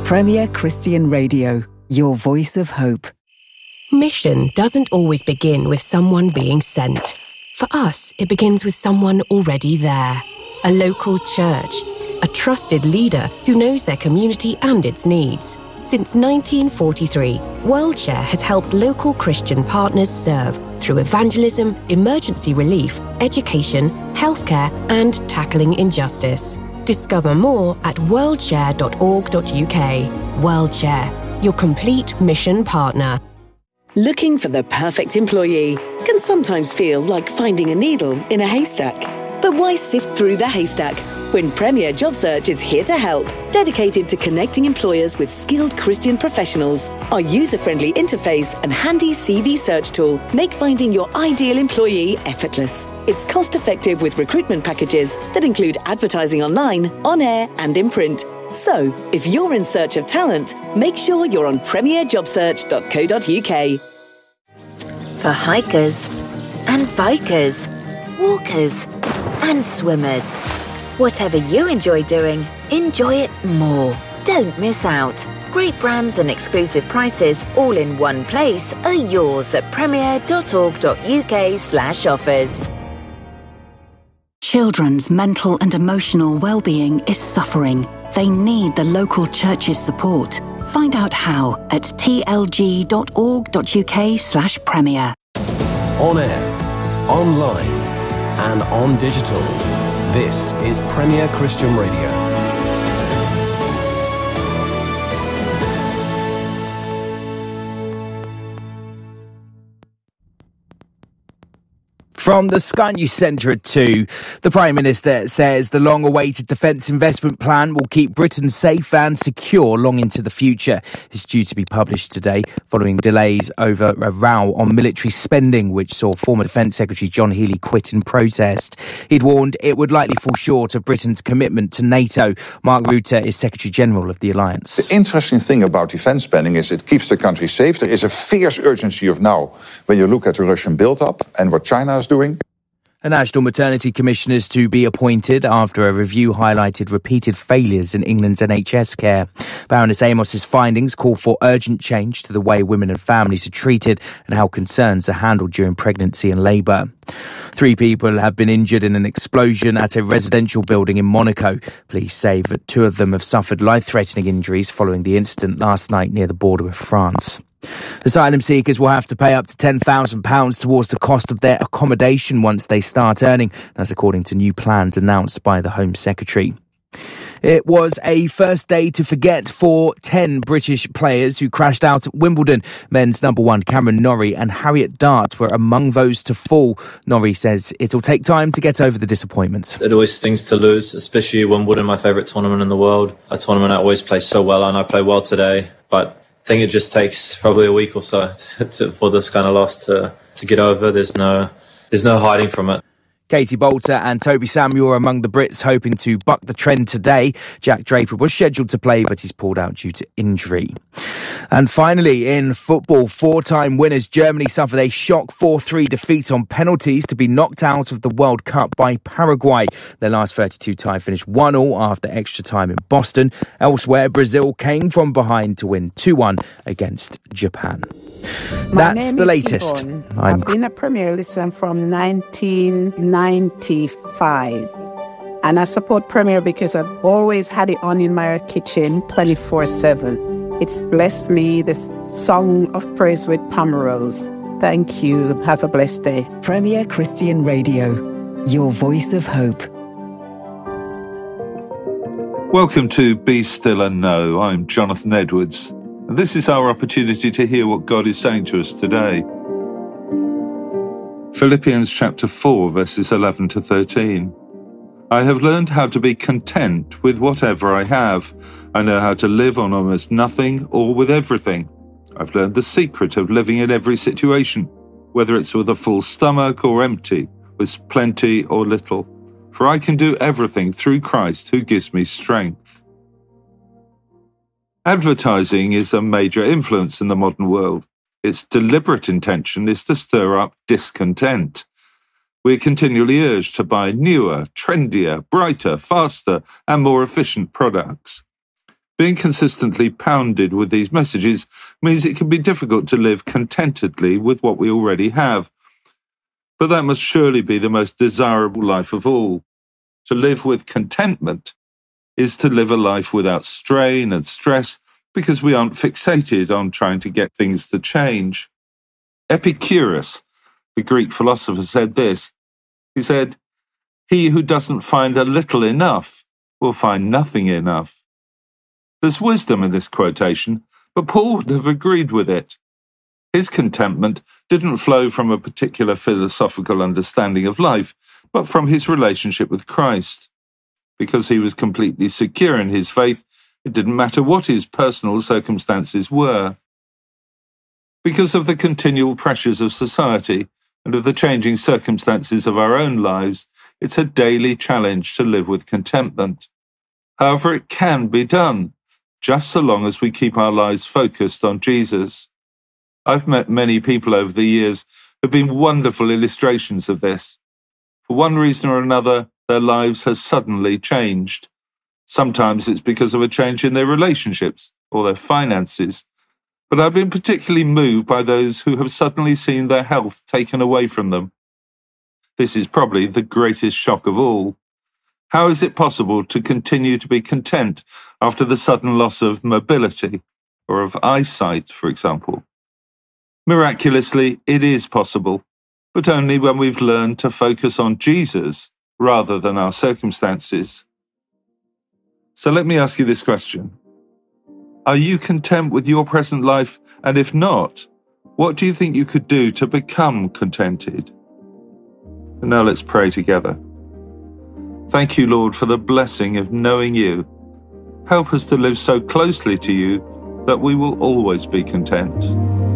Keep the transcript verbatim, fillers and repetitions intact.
Premier Christian Radio, your voice of hope. Mission doesn't always begin with someone being sent. For us, it begins with someone already there. A local church, a trusted leader who knows their community and its needs. Since nineteen forty-three, WorldShare has helped local Christian partners serve through evangelism, emergency relief, education, healthcare, and tackling injustice. Discover more at worldshare dot org dot U K. WorldShare, your complete mission partner. Looking for the perfect employee can sometimes feel like finding a needle in a haystack. But why sift through the haystack when Premier Job Search is here to help, dedicated to connecting employers with skilled Christian professionals? Our user-friendly interface and handy C V search tool make finding your ideal employee effortless. It's cost-effective with recruitment packages that include advertising online, on air, and in print. So, if you're in search of talent, make sure you're on premier job search dot co dot U K. For hikers and bikers, walkers and swimmers, whatever you enjoy doing, enjoy it more. Don't miss out. Great brands and exclusive prices all in one place are yours at premier dot org dot U K slash offers. Children's mental and emotional well-being is suffering. They need the local church's support. Find out how at t l g dot org dot U K slash premier. On air, online, and on digital. This is Premier Christian Radio. From the Sky News Centre at two, the Prime Minister says the long-awaited defence investment plan will keep Britain safe and secure long into the future. It's due to be published today following delays over a row on military spending, which saw former Defence Secretary John Healey quit in protest. He'd warned it would likely fall short of Britain's commitment to NATO. Mark Rutte is Secretary-General of the alliance. The interesting thing about defence spending is it keeps the country safe. There is a fierce urgency of now when you look at the Russian build-up and what China is doing. A National Maternity Commissioner is to be appointed after a review highlighted repeated failures in England's N H S care. Baroness Amos's findings call for urgent change to the way women and families are treated and how concerns are handled during pregnancy and labour. Three people have been injured in an explosion at a residential building in Monaco. Police say that two of them have suffered life-threatening injuries following the incident last night near the border with France. Asylum seekers will have to pay up to ten thousand pounds towards the cost of their accommodation once they start earning. That's according to new plans announced by the Home Secretary. It was a first day to forget for ten British players who crashed out at Wimbledon. Men's number one Cameron Norrie and Harriet Dart were among those to fall. Norrie says it'll take time to get over the disappointment. It always stings to lose, especially Wimbledon, my favourite tournament in the world. A tournament I always play so well, and I play well today, but I think it just takes probably a week or so to, to, for this kind of loss to, to get over. There's no, there's no hiding from it. Katie Bolter and Toby Samuel are among the Brits hoping to buck the trend today. Jack Draper was scheduled to play, but he's pulled out due to injury. And finally, in football, four-time winners Germany suffered a shock four three defeat on penalties to be knocked out of the World Cup by Paraguay. Their last thirty-two tie finished one all after extra time in Boston. Elsewhere, Brazil came from behind to win two one against Japan. My That's name the is latest. Yvonne. I'm I've been a Premier listener from nineteen ninety-five. And I support Premier because I've always had it on in my kitchen twenty-four seven. It's blessed me, the song of praise with Pomeroy's. Thank you. Have a blessed day. Premier Christian Radio, your voice of hope. Welcome to Be Still and Know. I'm Jonathan Edwards. And this is our opportunity to hear what God is saying to us today. Philippians chapter four, verses eleven to thirteen. I have learned how to be content with whatever I have. I know how to live on almost nothing or with everything. I've learned the secret of living in every situation, whether it's with a full stomach or empty, with plenty or little. For I can do everything through Christ who gives me strength. Advertising is a major influence in the modern world. Its deliberate intention is to stir up discontent. We're continually urged to buy newer, trendier, brighter, faster, and more efficient products. Being consistently pounded with these messages means it can be difficult to live contentedly with what we already have. But that must surely be the most desirable life of all. To live with contentment is to live a life without strain and stress because we aren't fixated on trying to get things to change. Epicurus, the Greek philosopher, said this. He said, "He who doesn't find a little enough will find nothing enough." There's wisdom in this quotation, but Paul would have agreed with it. His contentment didn't flow from a particular philosophical understanding of life, but from his relationship with Christ. Because he was completely secure in his faith, it didn't matter what his personal circumstances were. Because of the continual pressures of society and of the changing circumstances of our own lives, it's a daily challenge to live with contentment. However, it can be done, just so long as we keep our lives focused on Jesus. I've met many people over the years who have been wonderful illustrations of this. For one reason or another, their lives have suddenly changed. Sometimes it's because of a change in their relationships or their finances. But I've been particularly moved by those who have suddenly seen their health taken away from them. This is probably the greatest shock of all. How is it possible to continue to be content after the sudden loss of mobility or of eyesight, for example? Miraculously, it is possible, but only when we've learned to focus on Jesus rather than our circumstances. So let me ask you this question. Are you content with your present life? And if not, what do you think you could do to become contented? And now let's pray together. Thank you, Lord, for the blessing of knowing you. Help us to live so closely to you that we will always be content.